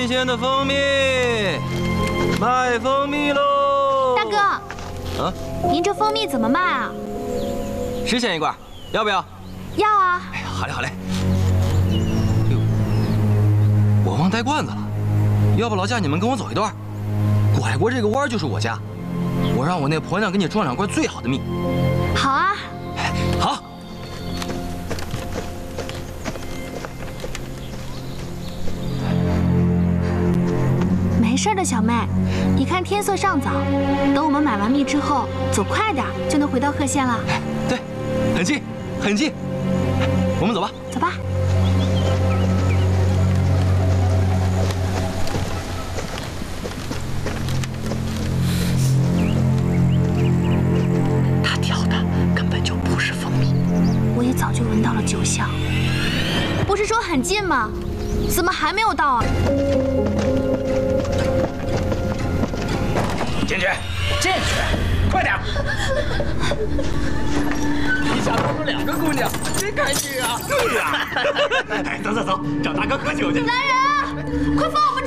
鲜的蜂蜜，卖蜂蜜喽！ 大哥， 啊， 您这蜂蜜怎么卖啊 ？10钱一罐，要不要？ 要啊！ 哎呀，好嘞好嘞。哎呦，我忘带罐子了，要不劳驾你们跟我走一段，拐过这个弯就是我家，我让我那婆娘给你装2罐最好的蜜。 好啊。 好。 没事的，小妹，你看天色尚早，等我们买完蜜之后，走快点就能回到贺县了。 对，很近，很近。我们走吧。 走吧。 他调的根本就不是蜂蜜， 我也早就闻到了酒香。不是说很近吗？怎么还没有到啊？ 进去，进去，快点！一下拖出2个姑娘，真开心啊！对呀，哎，走走走，找大哥喝酒去。 来人，快放我们